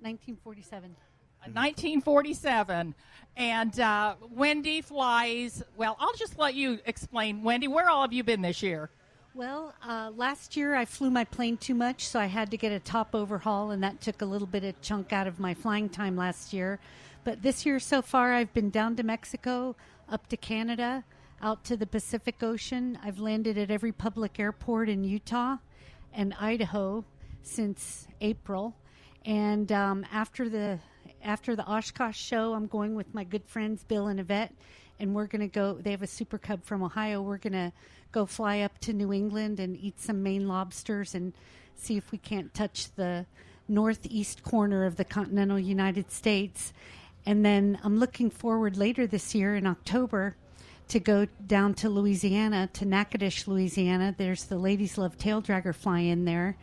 1947. 1947. And Wendy flies. Well, I'll just let you explain. Wendy, where all have you been this year? Well, last year I flew my plane too much, so I had to get a top overhaul, and that took a little bit of chunk out of my flying time last year. But this year so far, I've been down to Mexico, up to Canada, out to the Pacific Ocean. I've landed at every public airport in Utah and Idaho since April. And after the Oshkosh show, I'm going with my good friends Bill and Yvette, and we're going to go. They have a Super Cub from Ohio. We're going to go fly up to New England and eat some Maine lobsters and see if we can't touch the northeast corner of the continental United States. And then I'm looking forward later this year in October to go down to Louisiana, to Natchitoches, Louisiana. There's the Ladies Love Tail Dragger fly-in there,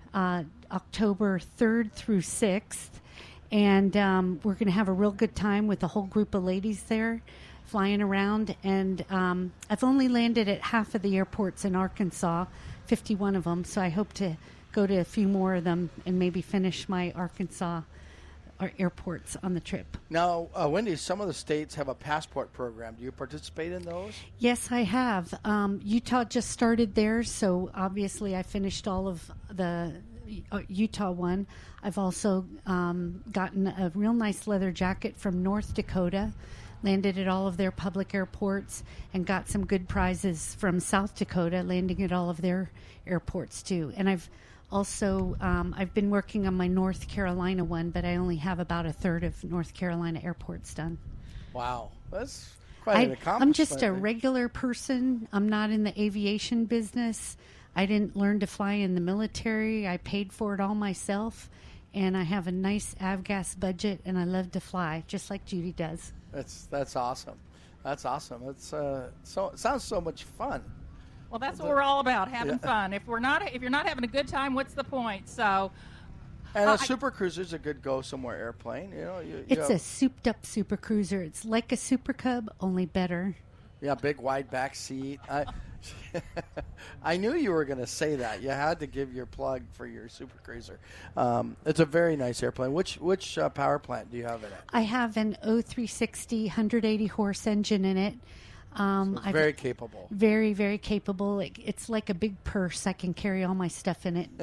October 3rd through 6th. And we're going to have a real good time with a whole group of ladies there flying around. And I've only landed at half of the airports in Arkansas, 51 of them. So I hope to go to a few more of them and maybe finish my Arkansas airports on the trip. Now, Wendy, some of the states have a passport program. Do you participate in those? Yes, I have. Utah just started theirs, so obviously I finished all of the Utah one. I've also gotten a real nice leather jacket from North Dakota, landed at all of their public airports, and got some good prizes from South Dakota, landing at all of their airports too. And I've also I've been working on my North Carolina one, but I only have about a third of North Carolina airports done. Wow, that's quite an accomplishment. I'm just a regular person. I'm not in the aviation business. I didn't learn to fly in the military. I paid for it all myself, and I have a nice avgas budget, and I love to fly, just like Judy does. That's awesome. That's awesome. It's it sounds so much fun. Well, that's what we're all about, having fun. If you're not having a good time, what's the point? So, and a Super Cruiser's a good go somewhere airplane. You know, it's a souped-up Super Cruiser. It's like a Super Cub, only better. Yeah, big wide back seat. I knew you were going to say that. You had to give your plug for your Super Cruiser. It's a very nice airplane. Which power plant do you have in it? I have an O360 180 horse engine in it. So it's very capable. Very, very capable. It's like a big purse. I can carry all my stuff in it.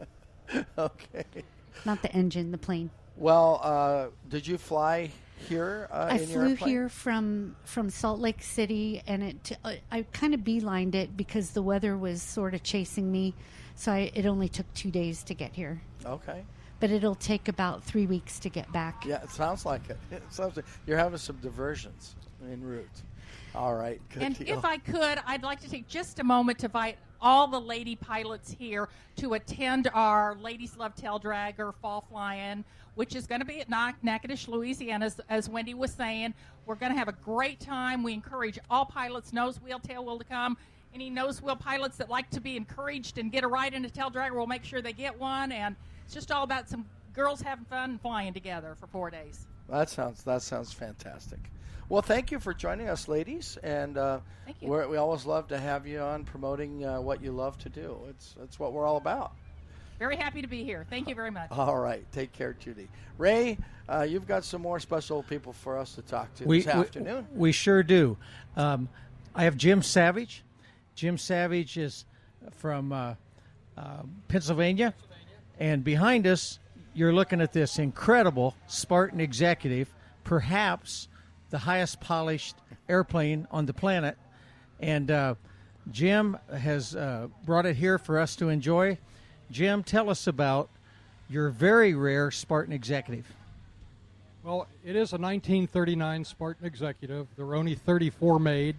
Okay. Not the engine, the plane. Well, did you fly here I in your flew airplane? here from Salt Lake City, and I kind of beelined it because the weather was sort of chasing me, so it only took 2 days to get here. Okay. But it'll take about 3 weeks to get back. Yeah, it sounds like it. It sounds like you're having some diversions en route. All right. Good and deal. if I could, I'd like to take just a moment to invite all the lady pilots here to attend our Ladies Love Tail Dragger Fall Fly-In, which is going to be at Natchitoches, Louisiana, as Wendy was saying. We're going to have a great time. We encourage all pilots, nose wheel, tail wheel, to come. Any nose wheel pilots that like to be encouraged and get a ride in a tail dragger, we'll make sure they get one. And it's just all about some girls having fun and flying together for 4 days. That sounds fantastic. Well, thank you for joining us, ladies, and thank you. we always love to have you on promoting what you love to do. It's what we're all about. Very happy to be here. Thank you very much. All right. Take care, Judy. Ray, you've got some more special people for us to talk to this afternoon. We sure do. I have Jim Savage. Jim Savage is from Pennsylvania. And behind us, you're looking at this incredible Spartan Executive, perhaps the highest polished airplane on the planet. And Jim has brought it here for us to enjoy. Jim, tell us about your very rare Spartan Executive. Well, it is a 1939 Spartan Executive. There were only 34 made.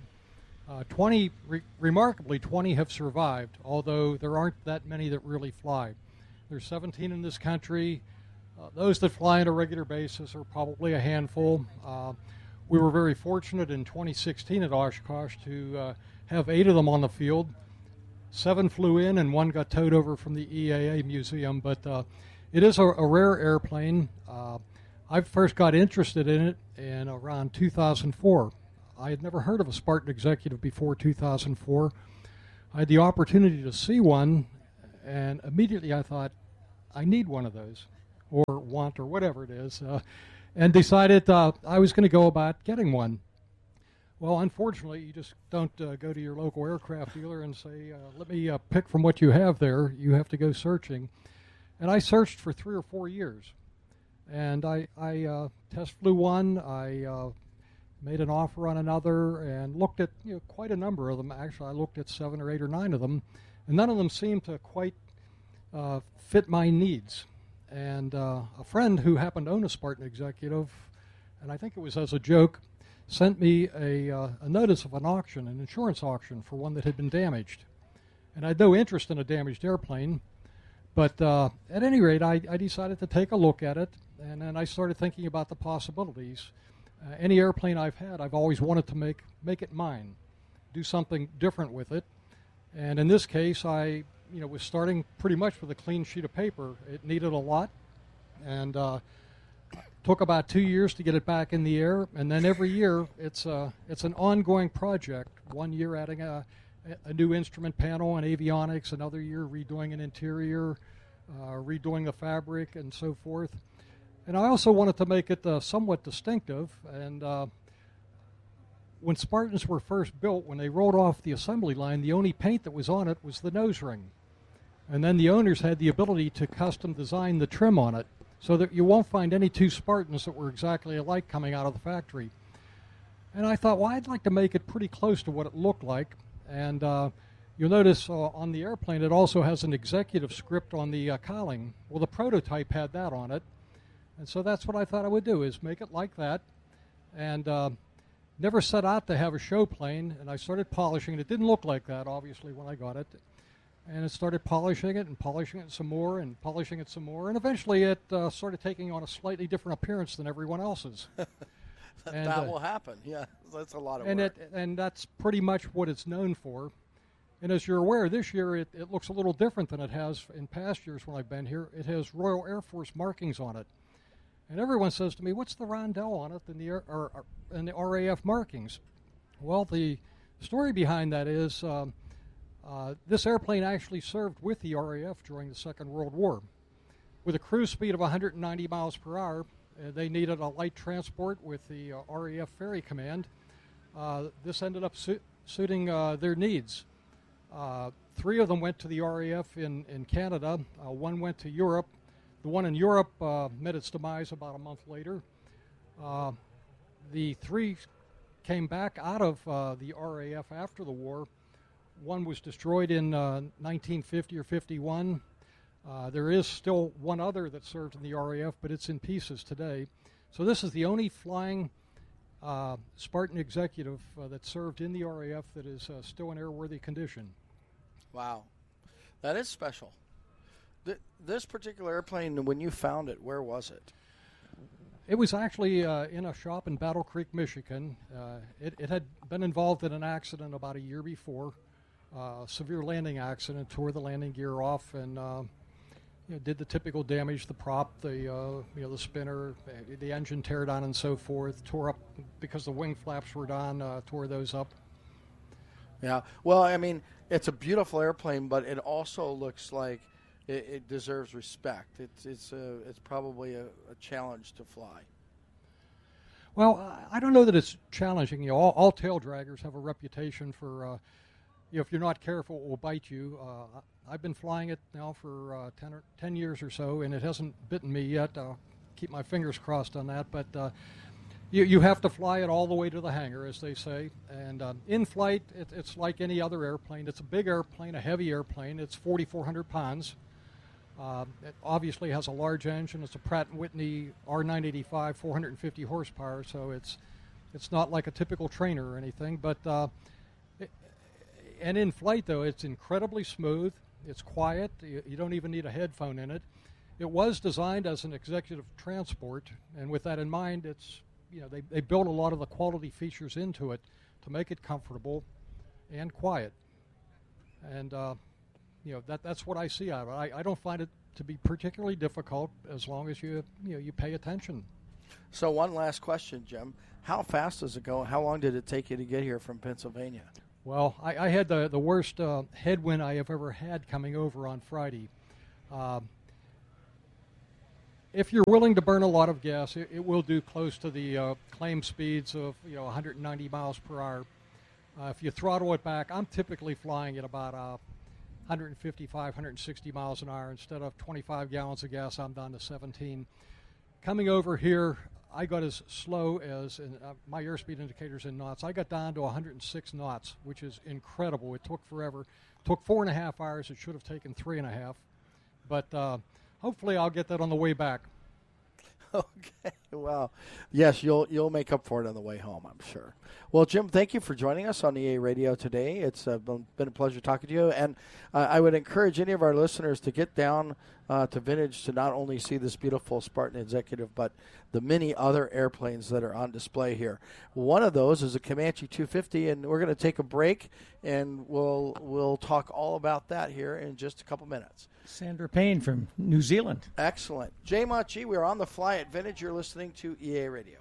20 have survived, although there aren't that many that really fly. There's 17 in this country. Those that fly on a regular basis are probably a handful. We were very fortunate in 2016 at Oshkosh to have 8 of them on the field. 7 flew in and 1 got towed over from the EAA museum, but it is a rare airplane. I first got interested in it in around 2004. I had never heard of a Spartan Executive before 2004. I had the opportunity to see one, and immediately I thought, I need one of those. or want or whatever it is, and decided I was going to go about getting one. Well, unfortunately, you just don't go to your local aircraft dealer and say, let me pick from what you have there. You have to go searching. And I searched for 3 or 4 years. And I test flew one. I made an offer on another and looked at quite a number of them. Actually, I looked at 7 or 8 or 9 of them. And none of them seemed to quite fit my needs. And a friend who happened to own a Spartan Executive, and I think it was as a joke, sent me a notice of an auction, an insurance auction for one that had been damaged. And I had no interest in a damaged airplane, but at any rate, I decided to take a look at it, and then I started thinking about the possibilities. Any airplane I've had, I've always wanted to make it mine, do something different with it. And in this case, I was starting pretty much with a clean sheet of paper. It needed a lot, and took about 2 years to get it back in the air, and then every year it's an ongoing project. 1 year adding a new instrument panel and avionics, another year redoing an interior, redoing the fabric, and so forth. And I also wanted to make it somewhat distinctive. And when Spartans were first built, when they rolled off the assembly line, the only paint that was on it was the nose ring. And then the owners had the ability to custom design the trim on it, so that you won't find any 2 Spartans that were exactly alike coming out of the factory. And I thought, well, I'd like to make it pretty close to what it looked like. And you'll notice on the airplane it also has an executive script on the cowling. Well, the prototype had that on it. And so that's what I thought I would do, is make it like that. And never set out to have a show plane, and I started polishing it. It didn't look like that, obviously, when I got it. And I started polishing it and polishing it some more and polishing it some more. And eventually it started taking on a slightly different appearance than everyone else's. And, that will happen. Yeah, that's a lot of work. And that's pretty much what it's known for. And as you're aware, this year it looks a little different than it has in past years when I've been here. It has Royal Air Force markings on it. And everyone says to me, what's the rondelle on it and the RAF markings? Well, the story behind that is this airplane actually served with the RAF during the Second World War. With a cruise speed of 190 miles per hour, they needed a light transport with the RAF Ferry Command. This ended up suiting their needs. 3 of them went to the RAF in Canada. 1 went to Europe. The one in Europe met its demise about a month later. The 3 came back out of the RAF after the war. 1 was destroyed in 1950 or 51. There is still 1 other that served in the RAF, but it's in pieces today. So this is the only flying Spartan Executive that served in the RAF that is still in airworthy condition. Wow. That is special. This particular airplane, when you found it, where was it? It was actually in a shop in Battle Creek, Michigan. It had been involved in an accident about a year before. Severe landing accident, tore the landing gear off, and did the typical damage: the prop, the spinner, the engine tear down, and so forth. Tore up because the wing flaps were down. Tore those up. Yeah. Well, I mean, it's a beautiful airplane, but it also looks like it deserves respect. It's probably a challenge to fly. Well, I don't know that it's challenging. All tail draggers have a reputation for. If you're not careful, it will bite you. I've been flying it now for 10 years or so, and it hasn't bitten me yet. I'll keep my fingers crossed on that. But you have to fly it all the way to the hangar, as they say. And in flight, it's like any other airplane. It's a big airplane, a heavy airplane. It's 4,400 pounds. It obviously has a large engine. It's a Pratt & Whitney R985, 450 horsepower, so it's not like a typical trainer or anything. But and in flight, though, it's incredibly smooth. It's quiet. You don't even need a headphone in it. It was designed as an executive transport, and with that in mind, it's they built a lot of the quality features into it to make it comfortable and quiet. And that's what I see out of it. I don't find it to be particularly difficult as long as you pay attention. So one last question, Jim. How fast does it go? How long did it take you to get here from Pennsylvania? Well, I had the worst headwind I have ever had coming over on Friday. if you're willing to burn a lot of gas, it will do close to the claim speeds of 190 miles per hour. If you throttle it back, I'm typically flying at about 155, 160 miles an hour. Instead of 25 gallons of gas, I'm down to 17. Coming over here, I got as slow as, my airspeed indicator's in knots, I got down to 106 knots, which is incredible. It took forever. It took 4.5 hours. It should have taken 3.5. But hopefully I'll get that on the way back. Okay, well, yes, you'll make up for it on the way home, I'm sure. Well, Jim, thank you for joining us on EA Radio today. It's been a pleasure talking to you, and I would encourage any of our listeners to get down to Vintage to not only see this beautiful Spartan Executive, but the many other airplanes that are on display here. One of those is a Comanche 250, and we're going to take a break, and we'll talk all about that here in just a couple minutes. Sandra Payne from New Zealand. Excellent. Jay Machi, we are on the fly at Vintage. You're listening to EA Radio.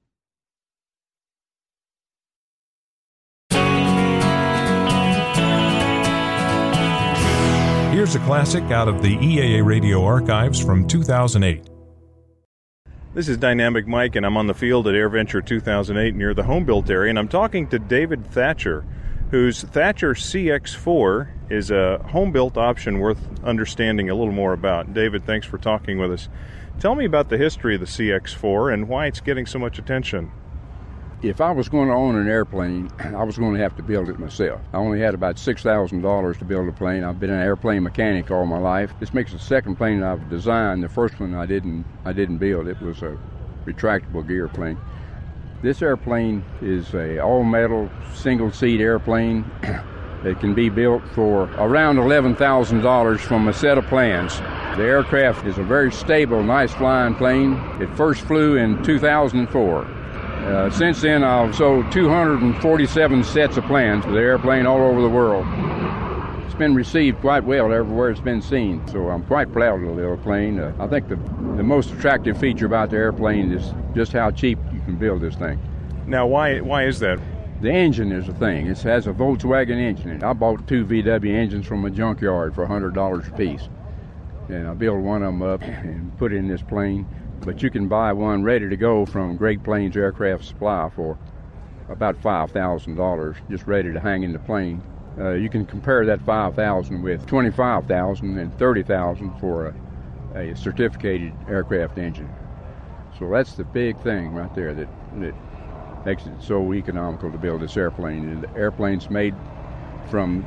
Here's a classic out of the EAA Radio archives from 2008. This is Dynamic Mike, and I'm on the field at AirVenture 2008 near the home-built area, and I'm talking to David Thatcher, whose Thatcher CX4 is a home-built option worth understanding a little more about. David, thanks for talking with us. Tell me about the history of the CX4 and why it's getting so much attention. If I was going to own an airplane, I was going to have to build it myself. I only had about $6,000 to build a plane. I've been an airplane mechanic all my life. This makes the second plane I've designed. The first one I didn't build. It was a retractable gear plane. This airplane is a all-metal, single-seat airplane that can be built for around $11,000 from a set of plans. The aircraft is a very stable, nice flying plane. It first flew in 2004. Since then, I've sold 247 sets of plans for the airplane all over the world. It's been received quite well everywhere it's been seen, so I'm quite proud of the little plane. I think the most attractive feature about the airplane is just how cheap you can build this thing. Now, why is that? The engine is the thing. It has a Volkswagen engine in it. I bought 2 VW engines from a junkyard for $100 a piece, and I built one of them up and put it in this plane. But you can buy one ready to go from Great Plains Aircraft Supply for about $5,000, just ready to hang in the plane. You can compare that $5,000 with $25,000 and $30,000 for a certificated aircraft engine. So that's the big thing right there that makes it so economical to build this airplane. The airplane's made from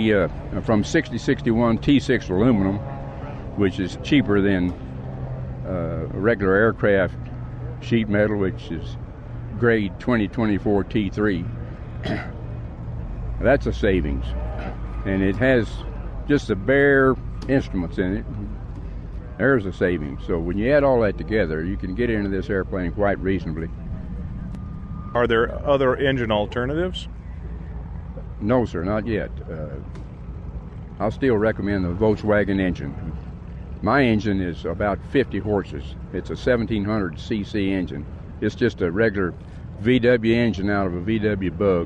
6061 T6 aluminum, which is cheaper than regular aircraft sheet metal, which is grade 2024 T3. That's a savings, and it has just the bare instruments in it. There's a savings. So when you add all that together, you can get into this airplane quite reasonably. Are there other engine alternatives? No, sir, not yet. I still recommend the Volkswagen engine. My engine is about 50 horses. It's a 1700 cc engine. It's just a regular VW engine out of a VW Bug.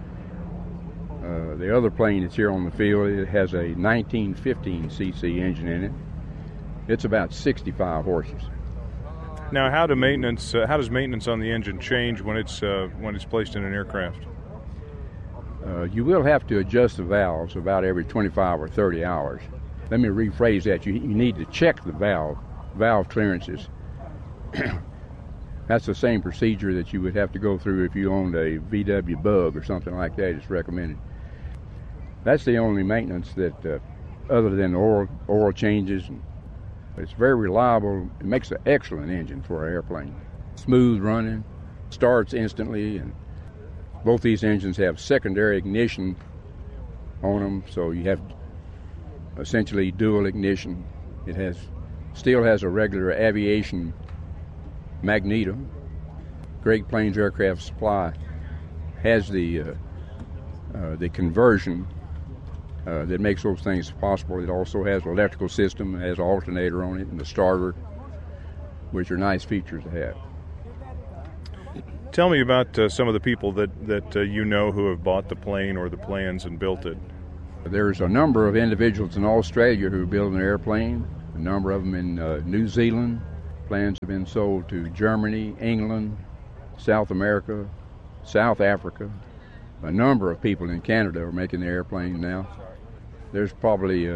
The other plane that's here on the field, it has a 1915 cc engine in it. It's about 65 horses. Now, how does maintenance on the engine change when it's placed in an aircraft? You will have to adjust the valves about every 25 or 30 hours. Let me rephrase that. You need to check the valve clearances. That's the same procedure that you would have to go through if you owned a VW Bug or something like that. It's recommended. That's the only maintenance that, other than oil changes. It's very reliable. It makes an excellent engine for an airplane. Smooth running, starts instantly, and both these engines have secondary ignition on them, so you have essentially dual ignition. It still has a regular aviation magneto. Great Plains Aircraft Supply has the conversion that makes those things possible. It also has an electrical system, it has an alternator on it, and a starter, which are nice features to have. Tell me about some of the people that you know who have bought the plane or the plans and built it. There's a number of individuals in Australia who are building an airplane, a number of them in New Zealand, Plans have been sold to Germany, England, South America, South Africa. A number of people in Canada are making the airplane now. There's probably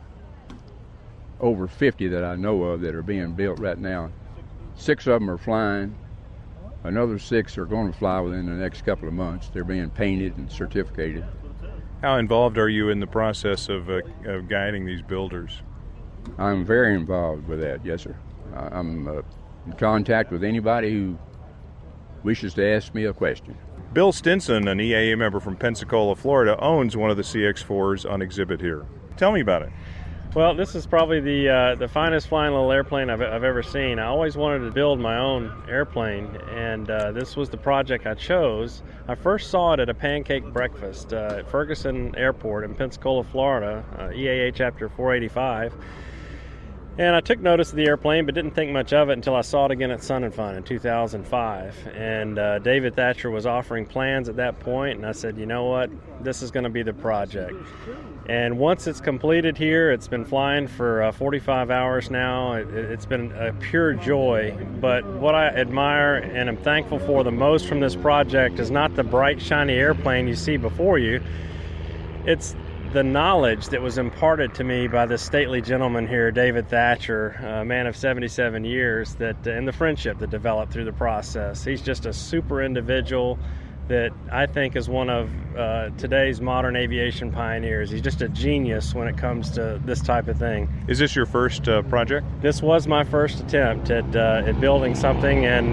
over 50 that I know of that are being built right now. 6 of them are flying. Another 6 are going to fly within the next couple of months. They're being painted and certificated. How involved are you in the process of guiding these builders? I'm very involved with that, yes, sir. I'm in contact with anybody who wishes to ask me a question. Bill Stinson, an EAA member from Pensacola, Florida, owns one of the CX-4s on exhibit here. Tell me about it. Well, this is probably the finest flying little airplane I've ever seen. I always wanted to build my own airplane, and this was the project I chose. I first saw it at a pancake breakfast at Ferguson Airport in Pensacola, Florida, EAA Chapter 485. And I took notice of the airplane, but didn't think much of it until I saw it again at Sun 'n Fun in 2005. And David Thatcher was offering plans at that point, and I said, you know what, this is going to be the project. And once it's completed here, it's been flying for 45 hours now. It's been a pure joy. But what I admire and am thankful for the most from this project is not the bright, shiny airplane you see before you. It's the knowledge that was imparted to me by this stately gentleman here, David Thatcher, a man of 77 years, and the friendship that developed through the process. He's just a super individual that I think is one of today's modern aviation pioneers. He's just a genius when it comes to this type of thing. Is this your first project? This was my first attempt at building something, and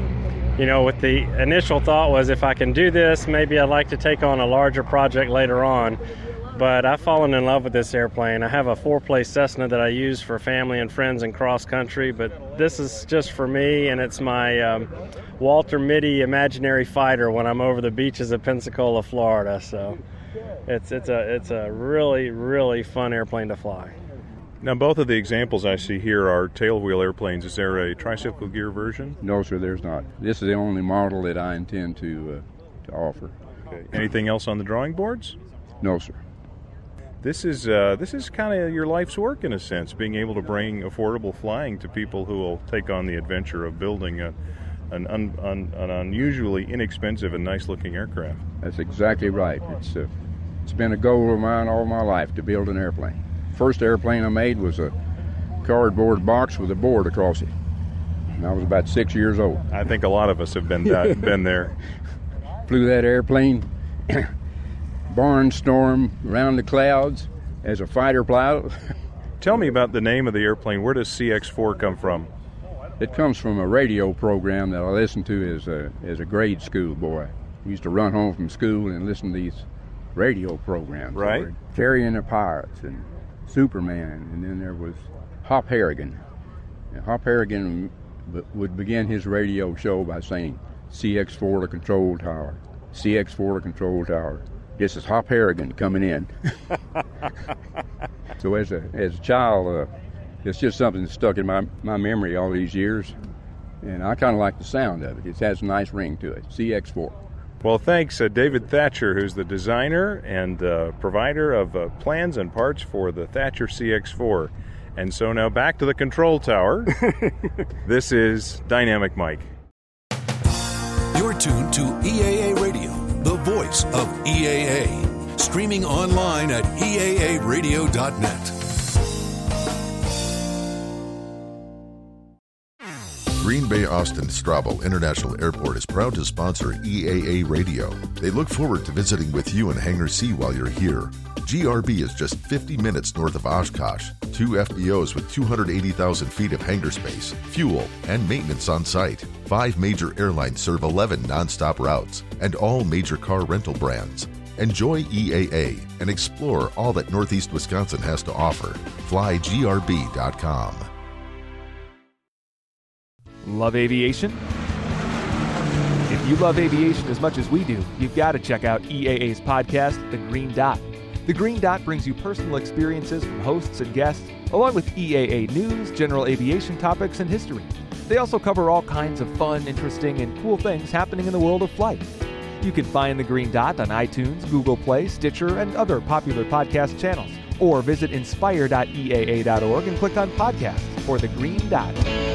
with the initial thought was if I can do this, maybe I'd like to take on a larger project later on. But I've fallen in love with this airplane. I have a 4-place Cessna that I use for family and friends and cross-country, but this is just for me, and it's my Walter Mitty imaginary fighter when I'm over the beaches of Pensacola, Florida. So it's a really, really fun airplane to fly. Now, both of the examples I see here are tailwheel airplanes. Is there a tricycle gear version? No, sir, there's not. This is the only model that I intend to offer. Okay. Anything else on the drawing boards? No, sir. This is kind of your life's work in a sense, being able to bring affordable flying to people who will take on the adventure of building an unusually inexpensive and nice-looking aircraft. That's exactly right. It's been a goal of mine all my life to build an airplane. First airplane I made was a cardboard box with a board across it. And I was about 6 years old. I think a lot of us have been there. Flew that airplane. Barnstorm around the clouds as a fighter pilot. Tell me about the name of the airplane. Where does CX-4 come from? It comes from a radio program that I listened to as a grade school boy. We used to run home from school and listen to these radio programs. Right. Terry and the Pirates and Superman, and then there was Hop Harrigan. And Hop Harrigan would begin his radio show by saying, CX-4 to control tower, CX-4 to control tower. This is Hop Harrigan coming in. So as a child, it's just something that stuck in my memory all these years, and I kind of like the sound of it. It has a nice ring to it, CX-4. Well, thanks, David Thatcher, who's the designer and provider of plans and parts for the Thatcher CX-4. And so now back to the control tower. This is Dynamic Mike. You're tuned to EAA Radio, the voice of EAA. Streaming online at EAAradio.net. Green Bay Austin Strabo International Airport is proud to sponsor EAA Radio. They look forward to visiting with you in Hangar C while you're here. GRB is just 50 minutes north of Oshkosh. 2 FBOs with 280,000 feet of hangar space, fuel, and maintenance on site. 5 major airlines serve 11 nonstop routes, and all major car rental brands. Enjoy EAA and explore all that Northeast Wisconsin has to offer. FlyGRB.com. Love aviation? If you love aviation as much as we do, you've got to check out EAA's podcast, The Green Dot. The Green Dot brings you personal experiences from hosts and guests, along with EAA news, general aviation topics, and history. They also cover all kinds of fun, interesting, and cool things happening in the world of flight. You can find The Green Dot on iTunes, Google Play, Stitcher, and other popular podcast channels. Or visit inspire.eaa.org and click on podcasts for The Green Dot.